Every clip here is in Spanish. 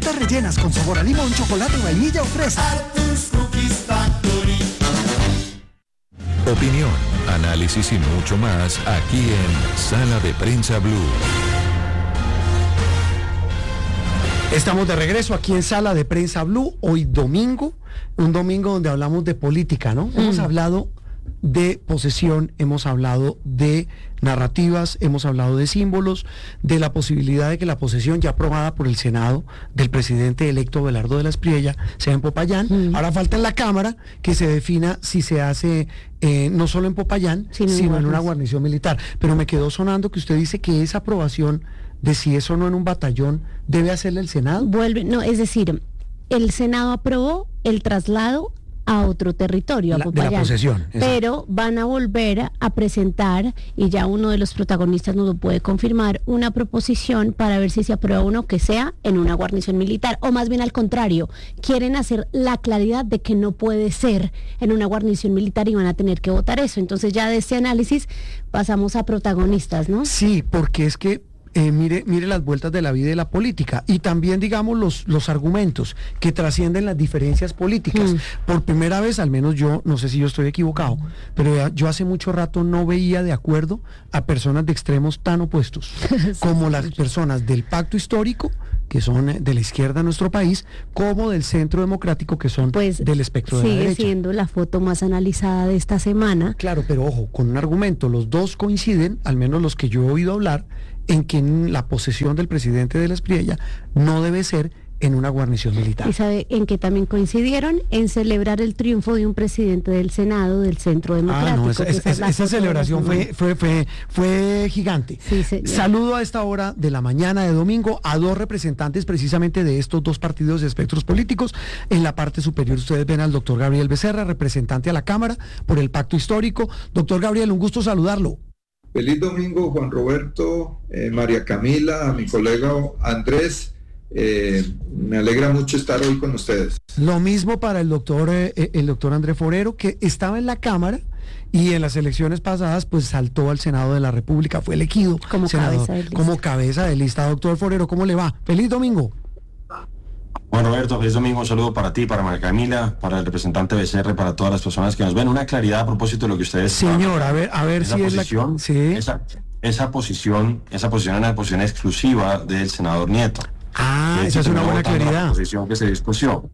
galletas rellenas con sabor a limón, chocolate, vainilla o fresa. Arthur's Cookies Factory. Opinión, análisis y mucho más aquí en Sala de Prensa Blue. Estamos de regreso aquí en Sala de Prensa Blue, hoy domingo, un domingo donde hablamos de política, ¿no? Hemos hablado de posesión, hemos hablado de narrativas, hemos hablado de símbolos, de la posibilidad de que la posesión ya aprobada por el Senado del presidente electo Abelardo de la Espriella sea en Popayán. Ahora falta en la Cámara que se defina si se hace no solo en Popayán, sino en una guarnición militar. Pero me quedó sonando que usted dice que esa aprobación de si eso no en un batallón debe hacerle el Senado. Es decir, el Senado aprobó el traslado a otro territorio, a Popayán, de la posesión, pero van a volver a presentar, y ya uno de los protagonistas nos lo puede confirmar, una proposición para ver si se aprueba uno que sea en una guarnición militar, o más bien al contrario, quieren hacer la claridad de que no puede ser en una guarnición militar y van a tener que votar eso. Entonces ya de este análisis pasamos a protagonistas, ¿no? Sí, porque es que mire las vueltas de la vida y de la política, y también, digamos, los argumentos que trascienden las diferencias políticas. Por primera vez, al menos yo, no sé si yo estoy equivocado, pero yo hace mucho rato no veía de acuerdo a personas de extremos tan opuestos, como las personas del pacto histórico, que son de la izquierda de nuestro país, como del centro democrático, que son del espectro de la derecha. Sigue siendo la foto más analizada de esta semana. Claro, pero ojo, con un argumento, los dos coinciden, al menos los que yo he oído hablar, en que la posesión del presidente de la Espriella no debe ser en una guarnición militar. ¿Y sabe en qué también coincidieron? En celebrar el triunfo de un presidente del Senado del Centro Democrático. Esa celebración fue gigante. Sí, saludo a esta hora de la mañana de domingo a dos representantes precisamente de estos dos partidos de espectros políticos. En la parte superior ustedes ven al doctor Gabriel Becerra, representante a la Cámara por el Pacto Histórico. Doctor Gabriel, un gusto saludarlo. Feliz domingo, Juan Roberto, María Camila, a mi colega Andrés. Me alegra mucho estar hoy con ustedes. Lo mismo para el doctor Andrés Forero, que estaba en la Cámara y en las elecciones pasadas pues saltó al Senado de la República, fue elegido como cabeza de lista. Doctor Forero, ¿cómo le va? Feliz domingo. Juan Roberto, feliz domingo, un saludo para ti, para María Camila, para el representante Becerra, para todas las personas que nos ven. Una claridad a propósito de lo que ustedes... Señor, a ver si posición, es la... Sí. Esa posición es una posición exclusiva del senador Nieto. Esa es una buena claridad. La posición que se discutió,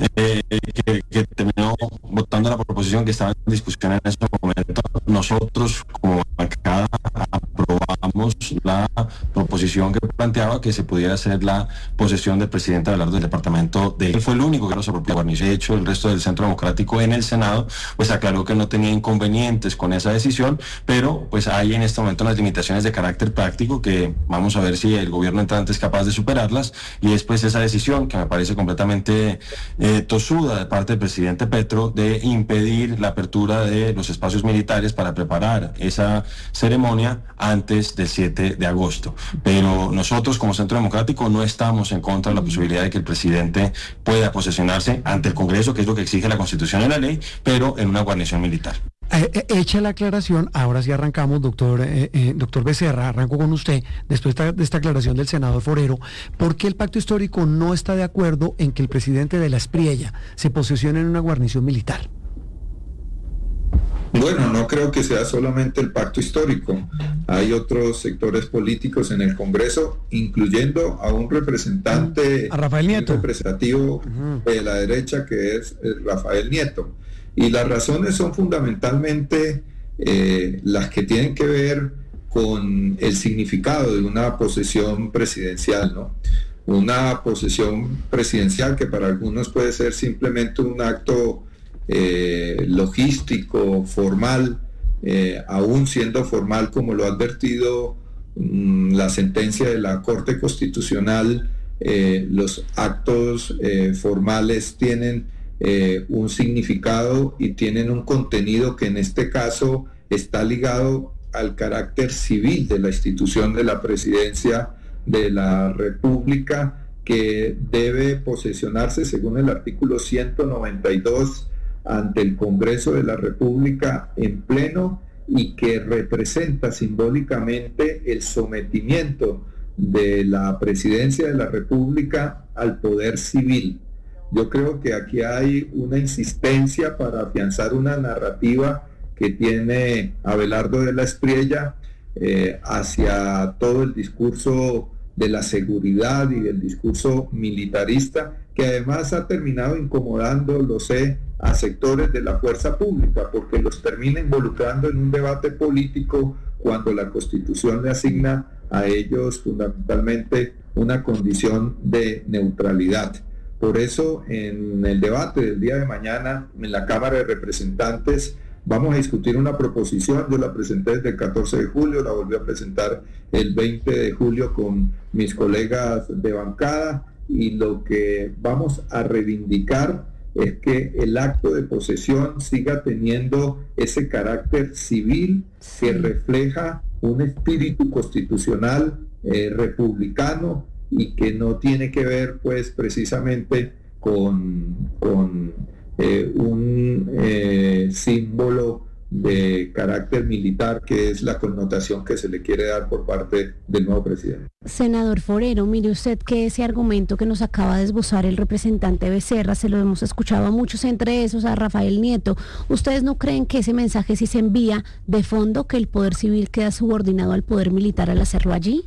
que terminó votando la proposición que estaba en discusión en ese momento. Nosotros, como bancada, aprobamos la proposición que planteaba que se pudiera hacer la posesión del presidente Abelardo del departamento de... Él fue el único que nos apropió la guarnición. De hecho, el resto del Centro Democrático en el Senado pues aclaró que no tenía inconvenientes con esa decisión, pero pues hay en este momento unas limitaciones de carácter práctico que vamos a ver si el gobierno entrante es capaz de superarlas, y después esa decisión que me parece completamente tosuda de parte del presidente Petro de impedir la apertura de los espacios militares para preparar esa ceremonia antes del 7 de agosto. Pero nosotros como Centro Democrático no estamos en contra de la posibilidad de que el presidente pueda posesionarse ante el Congreso, que es lo que exige la Constitución y la ley, pero en una guarnición militar. Hecha la aclaración, ahora sí arrancamos, doctor Becerra, arranco con usted, después de esta aclaración del senador Forero. ¿Por qué el pacto histórico no está de acuerdo en que el presidente de la Espriella se posesione en una guarnición militar? Bueno, no creo que sea solamente el pacto histórico. Hay otros sectores políticos en el Congreso, incluyendo a un representante a Rafael Nieto, representativo de la derecha, que es Rafael Nieto. Y las razones son fundamentalmente las que tienen que ver con el significado de una posesión presidencial, ¿no? Una posesión presidencial que para algunos puede ser simplemente un acto logístico, formal, aún siendo formal, como lo ha advertido la sentencia de la Corte Constitucional. Los actos formales tienen un significado y tienen un contenido que en este caso está ligado al carácter civil de la institución de la presidencia de la República, que debe posesionarse según el artículo 192 ante el Congreso de la República en pleno, y que representa simbólicamente el sometimiento de la presidencia de la República al poder civil. Yo creo que aquí hay una insistencia para afianzar una narrativa que tiene Abelardo de la Espriella hacia todo el discurso de la seguridad y del discurso militarista, que además ha terminado incomodando, lo sé, a sectores de la fuerza pública, porque los termina involucrando en un debate político cuando la Constitución le asigna a ellos fundamentalmente una condición de neutralidad. Por eso, en el debate del día de mañana en la Cámara de Representantes vamos a discutir una proposición. Yo la presenté desde el 14 de julio, la volví a presentar el 20 de julio con mis colegas de bancada, y lo que vamos a reivindicar es que el acto de posesión siga teniendo ese carácter civil que refleja un espíritu constitucional republicano, y que no tiene que ver pues precisamente con un símbolo de carácter militar, que es la connotación que se le quiere dar por parte del nuevo presidente. Senador Forero, mire usted que ese argumento que nos acaba de esbozar el representante Becerra, se lo hemos escuchado a muchos, entre esos a Rafael Nieto. ¿Ustedes no creen que ese mensaje sí se envía de fondo, que el poder civil queda subordinado al poder militar al hacerlo allí?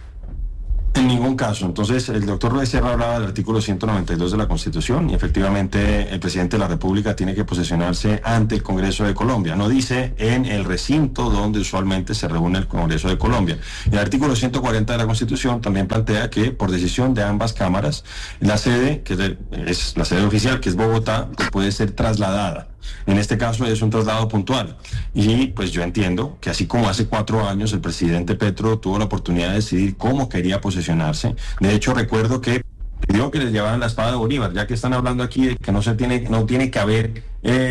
En ningún caso. Entonces, el doctor Becerra hablaba del artículo 192 de la Constitución, y efectivamente el presidente de la República tiene que posesionarse ante el Congreso de Colombia. No dice en el recinto donde usualmente se reúne el Congreso de Colombia. El artículo 140 de la Constitución también plantea que, por decisión de ambas cámaras, la sede, que es la sede oficial, que es Bogotá, pues puede ser trasladada. En este caso es un traslado puntual, y pues yo entiendo que así como hace 4 años el presidente Petro tuvo la oportunidad de decidir cómo quería posesionarse. De hecho, recuerdo que pidió que les llevaran la espada de Bolívar, ya que están hablando aquí de que no tiene que haber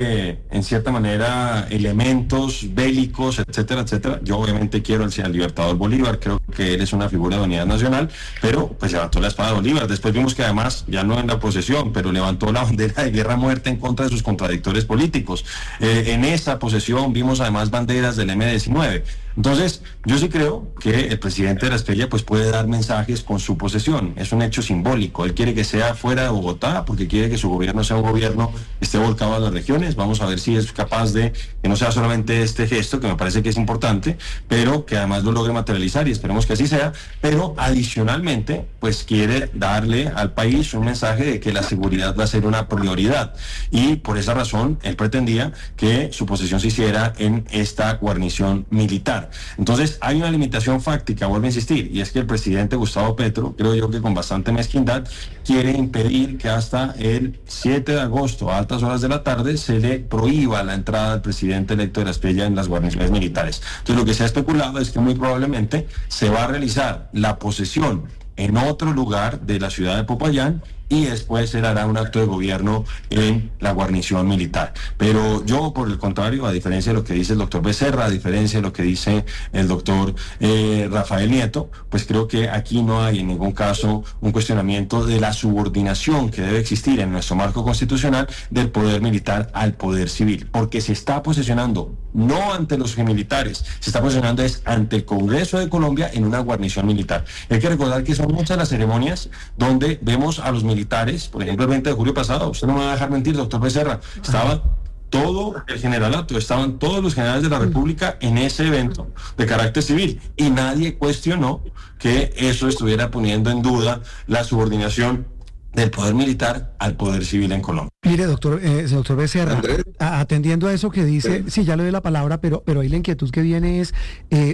en cierta manera elementos bélicos, etcétera, etcétera. Yo obviamente quiero al libertador Bolívar, creo que él es una figura de unidad nacional, pero pues levantó la espada de Bolívar. Después vimos que además, ya no en la posesión, pero levantó la bandera de guerra a muerte en contra de sus contradictores políticos. En esa posesión vimos además banderas del M-19. Entonces, yo sí creo que el presidente de la Espriella pues puede dar mensajes con su posesión. Es un hecho simbólico. Él quiere que sea fuera de Bogotá porque quiere que su gobierno sea un gobierno que esté volcado a las regiones. Vamos a ver si es capaz de que no sea solamente este gesto, que me parece que es importante, pero que además lo logre materializar, y esperemos que así sea. Pero adicionalmente, pues quiere darle al país un mensaje de que la seguridad va a ser una prioridad. Y por esa razón, él pretendía que su posesión se hiciera en esta guarnición militar. Entonces hay una limitación fáctica, vuelvo a insistir, y es que el presidente Gustavo Petro, creo yo que con bastante mezquindad, quiere impedir que hasta el 7 de agosto a altas horas de la tarde se le prohíba la entrada del presidente electo de la Espriella en las guarniciones militares. Entonces lo que se ha especulado es que muy probablemente se va a realizar la posesión en otro lugar de la ciudad de Popayán, y después se hará un acto de gobierno en la guarnición militar. Pero yo, por el contrario, a diferencia de lo que dice el doctor Becerra, a diferencia de lo que dice el doctor Rafael Nieto, pues creo que aquí no hay en ningún caso un cuestionamiento de la subordinación que debe existir en nuestro marco constitucional del poder militar al poder civil, porque se está posesionando no ante los militares, se está posicionando es ante el Congreso de Colombia en una guarnición militar. Hay que recordar que son muchas las ceremonias donde vemos a los militares, por ejemplo el 20 de julio pasado, usted no me va a dejar mentir, doctor Becerra, estaba todo el generalato, estaban todos los generales de la República en ese evento de carácter civil, y nadie cuestionó que eso estuviera poniendo en duda la subordinación del poder militar al poder civil en Colombia. Mire, doctor Becerra, atendiendo a eso que dice, sí, ya le doy la palabra, pero ahí la inquietud que viene es,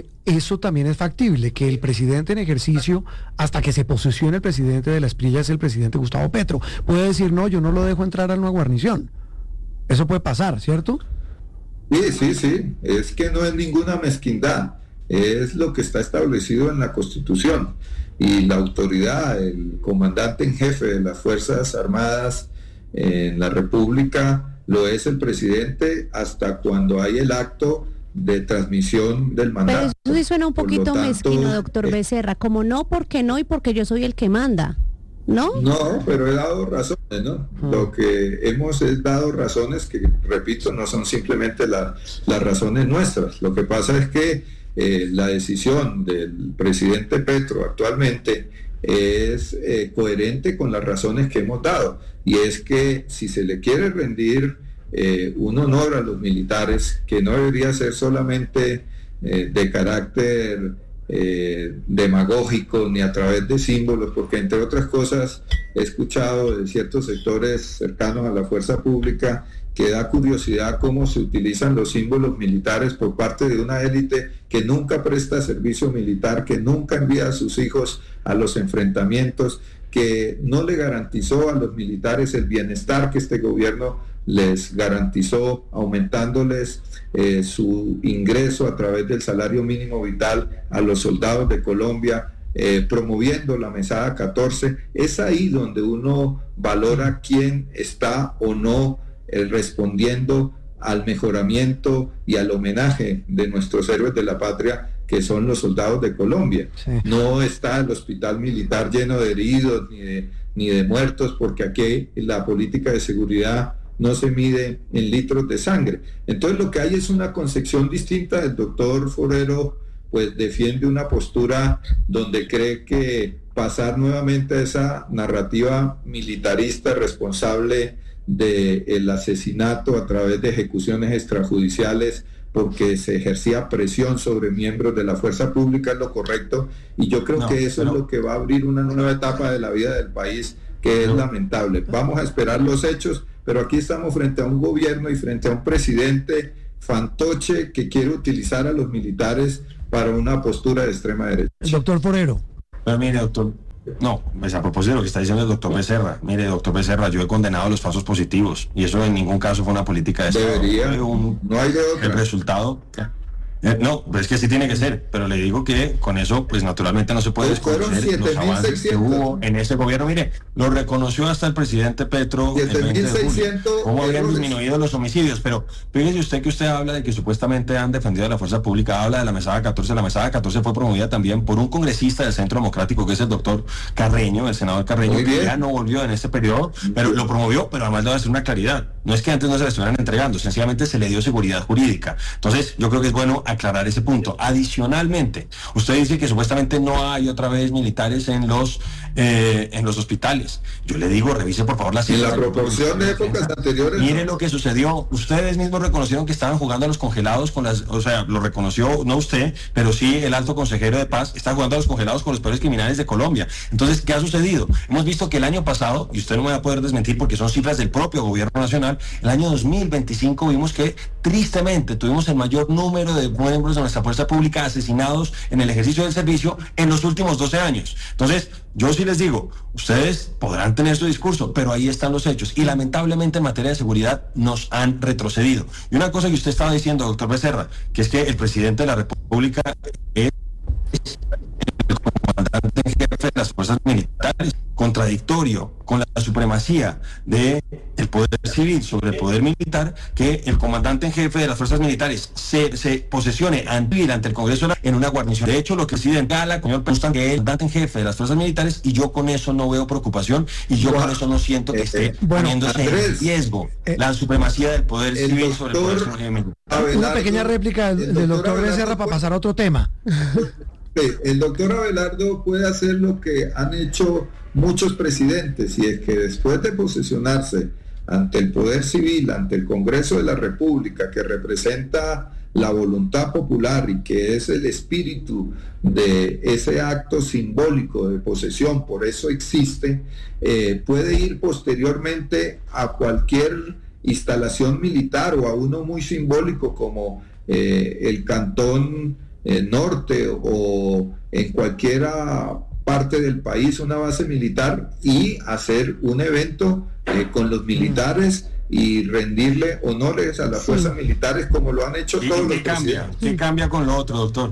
eso también es factible, que el presidente en ejercicio, hasta que se posesione el presidente de la Espriella, es el presidente Gustavo Petro, puede decir, no, yo no lo dejo entrar a una guarnición. Eso puede pasar, ¿cierto? Sí, es que no es ninguna mezquindad, es lo que está establecido en la Constitución. Y la autoridad, el comandante en jefe de las Fuerzas Armadas en la República, lo es el presidente hasta cuando hay el acto de transmisión del mandato. Pero eso sí suena un poquito mezquino, doctor Becerra, como no, porque no y porque yo soy el que manda, ¿no? No, pero he dado razones, ¿no? Lo que hemos es dado razones que, repito, no son simplemente las razones nuestras. Lo que pasa es que la decisión del presidente Petro actualmente es coherente con las razones que hemos dado, y es que si se le quiere rendir un honor a los militares, que no debería ser solamente de carácter demagógico ni a través de símbolos, porque entre otras cosas he escuchado de ciertos sectores cercanos a la fuerza pública que da curiosidad cómo se utilizan los símbolos militares por parte de una élite que nunca presta servicio militar, que nunca envía a sus hijos a los enfrentamientos, que no le garantizó a los militares el bienestar que este gobierno les garantizó, aumentándoles su ingreso a través del salario mínimo vital a los soldados de Colombia, promoviendo la mesada 14. Es ahí donde uno valora quién está o no respondiendo al mejoramiento y al homenaje de nuestros héroes de la patria, que son los soldados de Colombia. Sí. No está el hospital militar lleno de heridos ni de muertos, porque aquí la política de seguridad no se mide en litros de sangre. Entonces lo que hay es una concepción distinta. El doctor Forero pues defiende una postura donde cree que pasar nuevamente a esa narrativa militarista responsable del asesinato a través de ejecuciones extrajudiciales porque se ejercía presión sobre miembros de la fuerza pública es lo correcto, y yo creo que eso es lo que va a abrir una nueva etapa de la vida del país, que es lamentable. Vamos a esperar los hechos, pero aquí estamos frente a un gobierno y frente a un presidente fantoche que quiere utilizar a los militares para una postura de extrema derecha. Doctor Forero. Pero mire, doctor, no, pues a propósito de lo que está diciendo el doctor Becerra, mire, doctor Becerra, yo he condenado los falsos positivos, y eso en ningún caso fue una política de Estado. Debería, no hay de otra. El resultado... no, pues es que sí tiene que ser, pero le digo que con eso, pues naturalmente no se puede desconocer los avances que hubo en ese gobierno. Mire, lo reconoció hasta el presidente Petro el 20 de julio, cómo habían disminuido los homicidios, pero fíjese usted que usted habla de que supuestamente han defendido a la fuerza pública, habla de la mesada 14, la mesada 14 fue promovida también por un congresista del Centro Democrático, que es el doctor Carreño, el senador Carreño, que ya no volvió en este periodo, pero lo promovió, pero además le voy a hacer una claridad, no es que antes no se le estuvieran entregando, sencillamente se le dio seguridad jurídica. Entonces yo creo que es bueno aclarar ese punto. Adicionalmente, usted dice que supuestamente no hay otra vez militares en los hospitales. Yo le digo, revise por favor las cifras. En la proporción de épocas anteriores. Mire lo que sucedió. Ustedes mismos reconocieron que estaban jugando a los congelados con las, o sea, lo reconoció no usted, pero sí el alto consejero de paz, está jugando a los congelados con los peores criminales de Colombia. Entonces, ¿qué ha sucedido? Hemos visto que el año pasado, y usted no me va a poder desmentir porque son cifras del propio gobierno nacional, el año 2025 vimos que tristemente tuvimos el mayor número de miembros de nuestra fuerza pública asesinados en el ejercicio del servicio en los últimos 12 años. Entonces, yo sí les digo, ustedes podrán tener su discurso, pero ahí están los hechos, y lamentablemente en materia de seguridad nos han retrocedido. Y una cosa que usted estaba diciendo, doctor Becerra, que es que el presidente de la República es el comandante en jefe de las fuerzas militares, contradictorio con la supremacía del poder civil sobre el poder militar, que el comandante en jefe de las fuerzas militares se posesione ante el Congreso en una guarnición. De hecho, lo que el presidente Gala, señor Penstan, que es el comandante en jefe de las fuerzas militares, y yo con eso no veo preocupación, y yo con eso no siento que esté poniéndose en riesgo la supremacía del poder civil sobre el poder civil. Una pequeña réplica del doctor Becerra para pasar a otro tema. El doctor Abelardo puede hacer lo que han hecho muchos presidentes, y es que después de posesionarse ante el poder civil, ante el Congreso de la República, que representa la voluntad popular y que es el espíritu de ese acto simbólico de posesión, por eso existe, puede ir posteriormente a cualquier instalación militar o a uno muy simbólico como el Cantón Norte o en cualquiera parte del país una base militar, y hacer un evento con los militares y rendirle honores a las fuerzas militares como lo han hecho todos los presidentes. ¿Qué cambia con lo otro, doctor?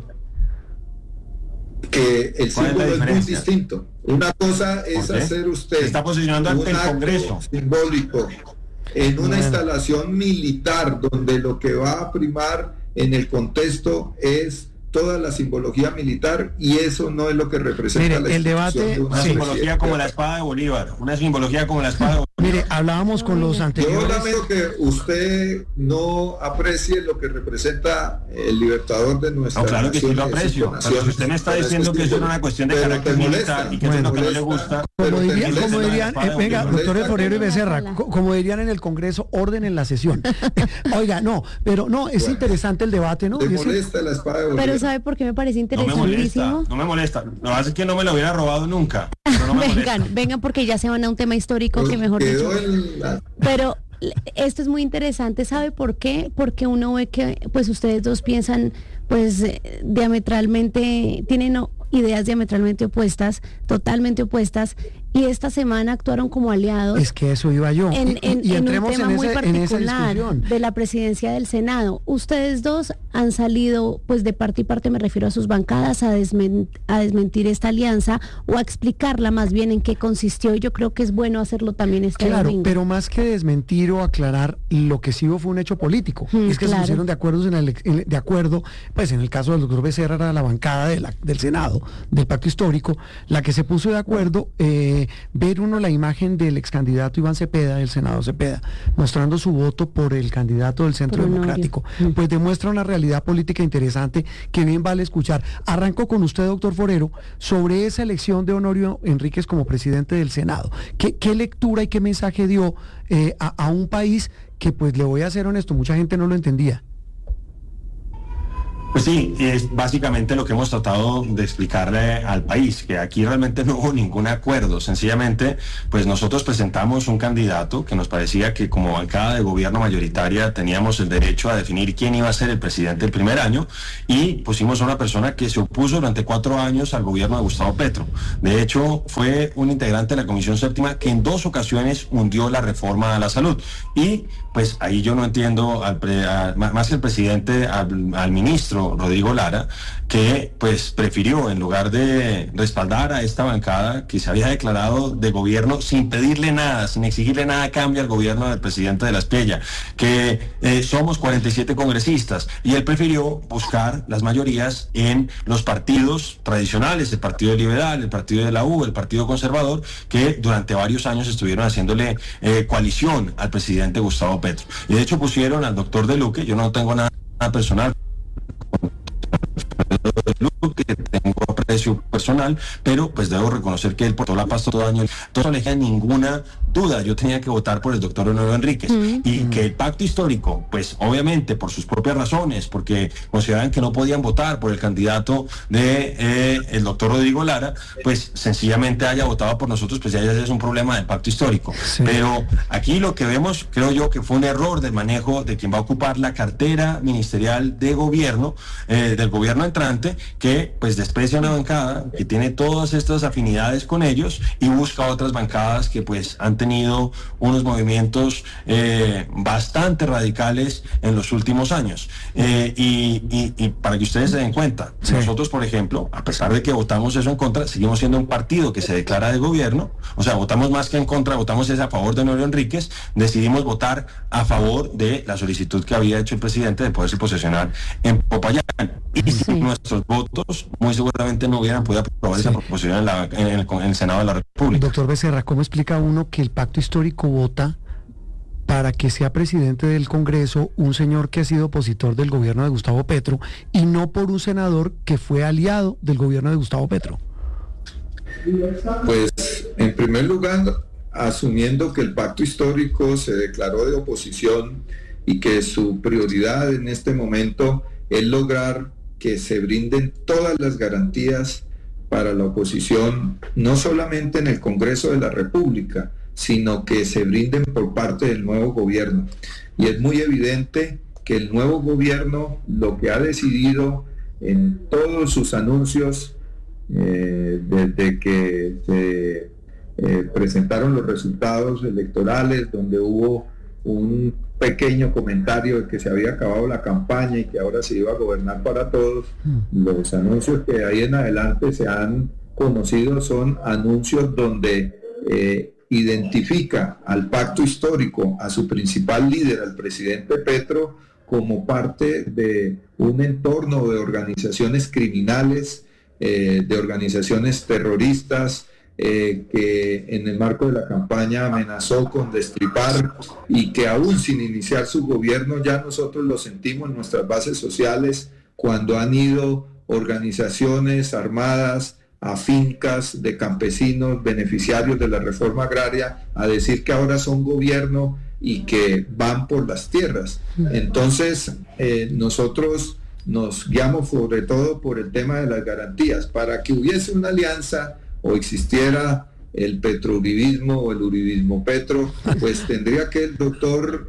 Que el símbolo es muy distinto. Una cosa es hacer usted se está posicionando ante el Congreso simbólico en una instalación militar donde lo que va a primar en el contexto es toda la simbología militar, y eso no es lo que representa. Mire, el debate, una simbología como la espada de Bolívar, una simbología como la espada de Mire, hablábamos con los anteriores. Yo lamento que usted no aprecie lo que representa el libertador de nuestra nación. Claro que sí lo aprecio, pero si usted me está diciendo que eso era una cuestión de carácter militar y que eso es lo que no le gusta. Como dirían, venga, doctores Forero y Becerra, como dirían en el Congreso, orden en la sesión. Oiga, no, pero no, es interesante el debate, ¿no? ¿Te molesta la espada de Bolívar? Pero ¿sabe por qué me parece interesantísimo? No me molesta. Lo que pasa es que no me lo hubiera robado nunca. Vengan, porque ya se van a un tema histórico que mejor dicho. Pero esto es muy interesante, ¿sabe por qué? Porque uno ve que pues ustedes dos piensan pues diametralmente, tienen ideas diametralmente opuestas, totalmente opuestas, y esta semana actuaron como aliados. Es que eso iba yo. Y entremos un tema muy particular discusión de la presidencia del Senado. Ustedes dos han salido, pues de parte y parte, me refiero a sus bancadas, a desmentir esta alianza o a explicarla más bien en qué consistió. Y yo creo que es bueno hacerlo también este domingo. Pero más que desmentir o aclarar, lo que sí hubo fue un hecho político. Es que se pusieron de acuerdo pues en el caso del doctor Becerra era la bancada del Senado, del Pacto Histórico, la que se puso de acuerdo. Ver uno la imagen del ex candidato Iván Cepeda, del Senado Cepeda, mostrando su voto por el candidato del Centro Democrático, pues demuestra una realidad política interesante que bien vale escuchar. Arranco con usted, doctor Forero, sobre esa elección de Honorio Enríquez como presidente del Senado. ¿Qué lectura y qué mensaje dio a un país que, pues le voy a ser honesto, mucha gente no lo entendía? Pues sí, es básicamente lo que hemos tratado de explicarle al país, que aquí realmente no hubo ningún acuerdo. Sencillamente, pues nosotros presentamos un candidato que nos parecía que como bancada de gobierno mayoritaria teníamos el derecho a definir quién iba a ser el presidente el primer año, y pusimos a una persona que se opuso durante 4 años al gobierno de Gustavo Petro. De hecho, fue un integrante de la Comisión Séptima que en 2 ocasiones hundió la reforma a la salud. Y pues ahí yo no entiendo, más que el presidente, al ministro Rodrigo Lara, que pues prefirió, en lugar de respaldar a esta bancada que se había declarado de gobierno sin pedirle nada, sin exigirle nada a cambio al gobierno del presidente de la Espriella, que somos 47 congresistas, y él prefirió buscar las mayorías en los partidos tradicionales, el Partido Liberal, el Partido de la U, el Partido Conservador, que durante varios años estuvieron haciéndole coalición al presidente Gustavo Petro. Y de hecho pusieron al doctor De Luque. Yo no tengo nada personal que tengo aprecio personal, pero pues debo reconocer que él por toda la paz, todo año, no le queda ninguna duda. Yo tenía que votar por el doctor Honorio Enríquez, y que el pacto histórico, pues obviamente por sus propias razones, porque consideraban que no podían votar por el candidato de el doctor Rodrigo Lara, pues sencillamente haya votado por nosotros, pues ya es un problema del pacto histórico. Sí. Pero aquí lo que vemos, creo yo, que fue un error del manejo de quien va a ocupar la cartera ministerial de gobierno, del gobierno entrante, que pues desprecia una bancada que tiene todas estas afinidades con ellos y busca otras bancadas que pues han tenido unos movimientos bastante radicales en los últimos años. Y para que ustedes se den cuenta, nosotros, por ejemplo, a pesar de que votamos eso en contra, seguimos siendo un partido que se declara de gobierno. O sea, votamos más que en contra, votamos a favor de Honorio Enríquez. Decidimos votar a favor de la solicitud que había hecho el presidente de poderse posesionar en Popayán. Y sin nuestros votos, muy seguramente no hubieran podido aprobar esa proposición en el Senado de la República. Doctor Becerra, ¿cómo explica uno que el pacto histórico vota para que sea presidente del Congreso un señor que ha sido opositor del gobierno de Gustavo Petro y no por un senador que fue aliado del gobierno de Gustavo Petro? Pues, en primer lugar, asumiendo que el pacto histórico se declaró de oposición y que su prioridad en este momento es lograr que se brinden todas las garantías para la oposición, no solamente en el Congreso de la República, sino que se brinden por parte del nuevo gobierno. Y es muy evidente que el nuevo gobierno lo que ha decidido en todos sus anuncios, desde que se presentaron los resultados electorales, donde hubo un pequeño comentario de que se había acabado la campaña y que ahora se iba a gobernar para todos, los anuncios que de ahí en adelante se han conocido son anuncios donde identifica al pacto histórico, a su principal líder, al presidente Petro, como parte de un entorno de organizaciones criminales, de organizaciones terroristas, que en el marco de la campaña amenazó con destripar y que aún sin iniciar su gobierno ya nosotros lo sentimos en nuestras bases sociales cuando han ido organizaciones armadas a fincas de campesinos beneficiarios de la reforma agraria a decir que ahora son gobierno y que van por las tierras. Entonces, nosotros nos guiamos sobre todo por el tema de las garantías. Para que hubiese una alianza o existiera el petrouribismo o el uribismo petro, pues tendría que el doctor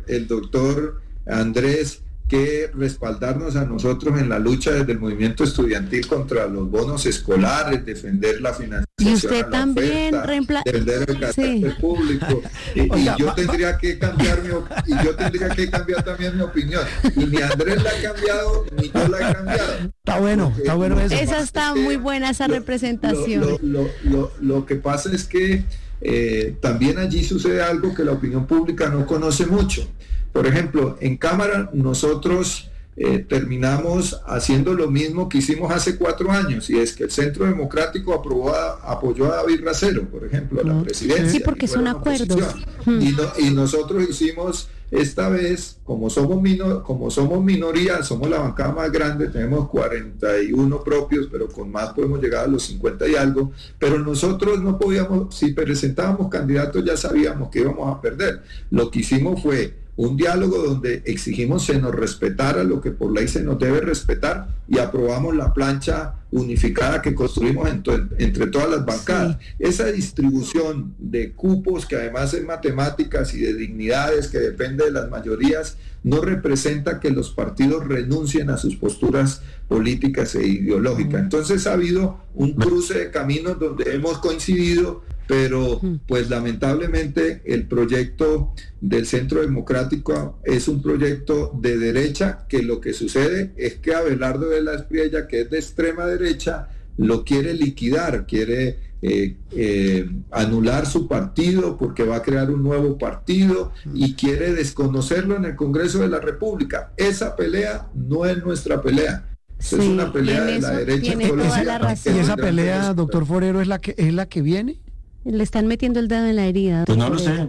Andrés que respaldarnos a nosotros en la lucha desde el movimiento estudiantil contra los bonos escolares, defender la financiación. Y usted también defender el carácter público. Y yo tendría que cambiar también mi opinión. Y ni Andrés la ha cambiado, ni yo la he cambiado. Está bueno eso. Esa está muy buena, esa representación. Lo que pasa es que también allí sucede algo que la opinión pública no conoce mucho. Por ejemplo, en Cámara nosotros terminamos haciendo lo mismo que hicimos hace 4 años, y es que el Centro Democrático apoyó a David Racero, por ejemplo, a la presidencia. Sí, porque son acuerdos. Y nosotros hicimos esta vez, como somos minoría, somos la bancada más grande, tenemos 41 propios, pero con más podemos llegar a los 50 y algo, pero nosotros no podíamos, si presentábamos candidatos ya sabíamos que íbamos a perder. Lo que hicimos fue un diálogo donde exigimos se nos respetara lo que por ley se nos debe respetar, y aprobamos la plancha unificada que construimos entre todas las bancadas. Sí. Esa distribución de cupos, que además es matemáticas, y de dignidades que depende de las mayorías, no representa que los partidos renuncien a sus posturas políticas e ideológicas. Entonces ha habido un cruce de caminos donde hemos coincidido, pero pues lamentablemente el proyecto del Centro Democrático es un proyecto de derecha, que lo que sucede es que Abelardo de la Espriella, que es de extrema derecha, lo quiere liquidar, quiere anular su partido porque va a crear un nuevo partido y quiere desconocerlo en el Congreso de la República. Esa pelea no es nuestra pelea. Sí, es una pelea de la derecha en Colombia. ¿Y esa pelea, doctor Forero, es la que viene? Le están metiendo el dedo en la herida. Pues no lo sé.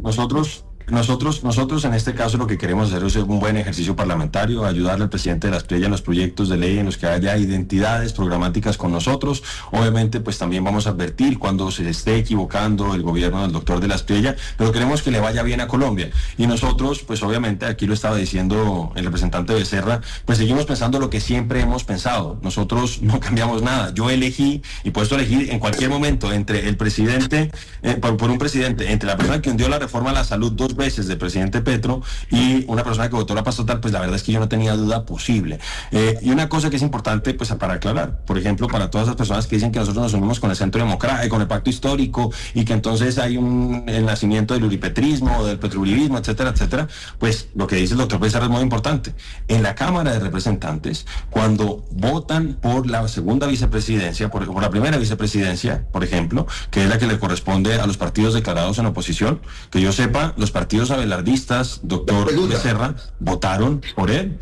Nosotros en este caso lo que queremos hacer es un buen ejercicio parlamentario, ayudarle al presidente de la Espriella en los proyectos de ley en los que haya identidades programáticas con nosotros. Obviamente pues también vamos a advertir cuando se esté equivocando el gobierno del doctor de la Espriella, pero queremos que le vaya bien a Colombia. Y nosotros pues obviamente, aquí lo estaba diciendo el representante Becerra, pues seguimos pensando lo que siempre hemos pensado. Nosotros no cambiamos nada. Yo elegí, y puesto a elegir en cualquier momento entre el presidente, por un presidente, entre la persona que hundió la reforma a la salud 2 veces del presidente Petro y una persona que votó la paz total, pues la verdad es que yo no tenía duda posible. Y una cosa que es importante pues para aclarar, por ejemplo, para todas las personas que dicen que nosotros nos unimos con el Centro Democrático, con el Pacto Histórico, y que entonces hay el nacimiento del uripetrismo, del petrouribismo, etcétera, etcétera, pues lo que dice el doctor Becerra es muy importante. En la Cámara de Representantes, cuando votan por la segunda vicepresidencia, por la primera vicepresidencia, por ejemplo, que es la que le corresponde a los partidos declarados en oposición, que yo sepa, los partidos abelardistas, doctor Becerra, votaron por él.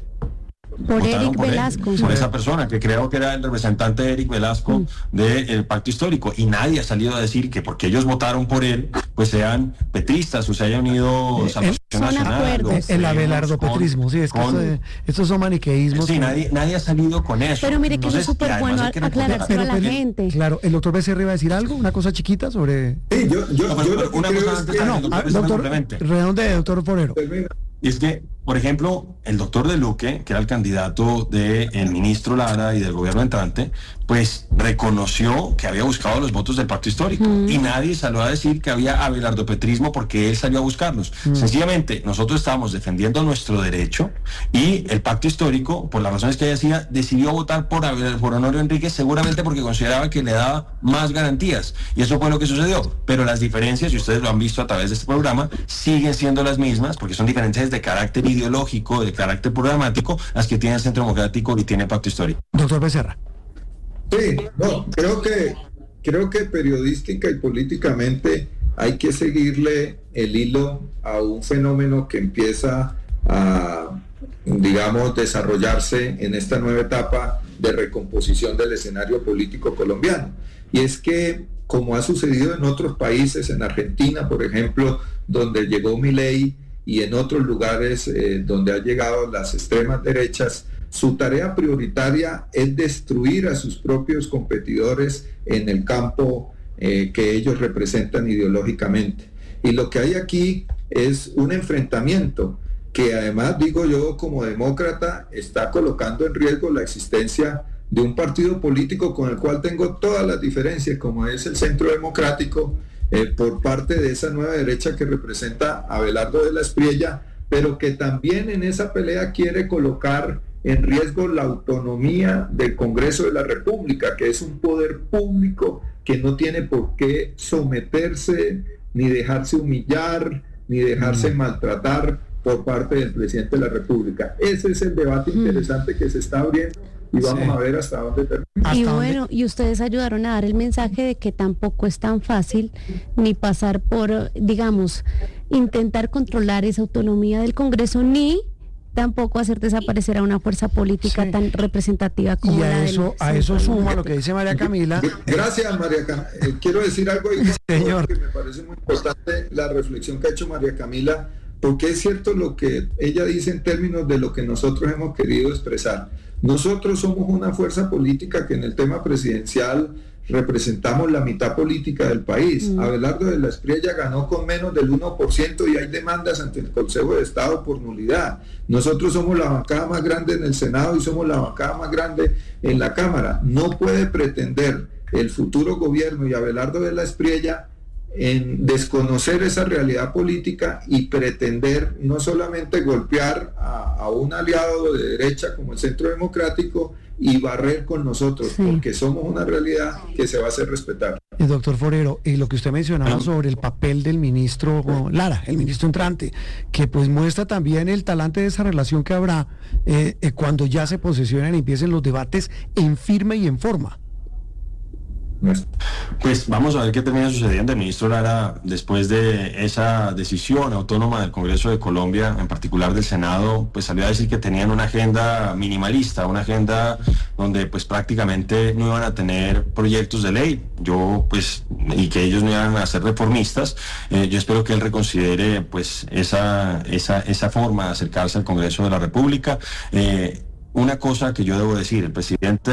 Por Eric Velasco. Por esa persona, que creo que era el representante de Eric Velasco del Pacto Histórico, y nadie ha salido a decir que porque ellos votaron por él, pues sean petristas o se hayan unido Salvación Nacional. El abelardopetrismo, sí, es que estos son maniqueísmos. Sí, nadie ha salido con eso. Pero mire que eso es súper bueno aclarárselo a la gente. Claro, el doctor Becerra iba a decir algo, una cosa chiquita sobre... Sí, una cosa antes, doctor, redonde, doctor Forero. Y es que, por ejemplo, el doctor De Luque, que era el candidato del ministro Lara y del gobierno entrante, pues reconoció que había buscado los votos del Pacto Histórico, y nadie salió a decir que había abelardopetrismo porque él salió a buscarlos. Sencillamente, nosotros estábamos defendiendo nuestro derecho, y el Pacto Histórico, por las razones que ella decía, decidió votar por Honorio Enríquez, seguramente porque consideraba que le daba más garantías, y eso fue lo que sucedió. Pero las diferencias, y ustedes lo han visto a través de este programa, siguen siendo las mismas, porque son diferencias de carácter ideológico, de carácter programático, las que tiene el Centro Democrático y tiene el Pacto Histórico. Doctor Becerra. Sí, no, creo que periodística y políticamente hay que seguirle el hilo a un fenómeno que empieza a, digamos, desarrollarse en esta nueva etapa de recomposición del escenario político colombiano. Y es que como ha sucedido en otros países, en Argentina, por ejemplo, donde llegó Milei, y en otros lugares donde han llegado las extremas derechas, su tarea prioritaria es destruir a sus propios competidores en el campo que ellos representan ideológicamente. Y lo que hay aquí es un enfrentamiento que, además, digo yo como demócrata, está colocando en riesgo la existencia de un partido político con el cual tengo todas las diferencias, como es el Centro Democrático, por parte de esa nueva derecha que representa a Abelardo de la Espriella, pero que también en esa pelea quiere colocar en riesgo la autonomía del Congreso de la República, que es un poder público que no tiene por qué someterse, ni dejarse humillar, ni dejarse maltratar por parte del presidente de la República. Ese es el debate interesante que se está abriendo y vamos a ver hasta dónde termina. Y bueno, y ustedes ayudaron a dar el mensaje de que tampoco es tan fácil ni pasar por, digamos, intentar controlar esa autonomía del Congreso, ni tampoco hacer desaparecer a una fuerza política tan representativa como la del Centro. A eso suma lo que dice María Camila. Gracias, María Camila. Quiero decir algo ahí, señor, que me parece muy importante la reflexión que ha hecho María Camila, porque es cierto lo que ella dice en términos de lo que nosotros hemos querido expresar. Nosotros somos una fuerza política que en el tema presidencial representamos la mitad política del país. Abelardo de la Espriella ganó con menos del 1% y hay demandas ante el Consejo de Estado por nulidad. Nosotros somos la bancada más grande en el Senado y somos la bancada más grande en la Cámara. No puede pretender el futuro gobierno y Abelardo de la Espriella en desconocer esa realidad política y pretender no solamente golpear a un aliado de derecha como el Centro Democrático y barrer con nosotros, porque somos una realidad que se va a hacer respetar. Doctor Forero, y lo que usted mencionaba sobre el papel del ministro Lara, el ministro entrante, que pues muestra también el talante de esa relación que habrá cuando ya se posesionen y empiecen los debates en firme y en forma. Pues vamos a ver qué termina sucediendo. El ministro Lara, después de esa decisión autónoma del Congreso de Colombia, en particular del Senado, pues salió a decir que tenían una agenda minimalista, una agenda donde pues prácticamente no iban a tener proyectos de ley, y que ellos no iban a ser reformistas. Yo espero que él reconsidere pues esa forma de acercarse al Congreso de la República. Una cosa que yo debo decir, el presidente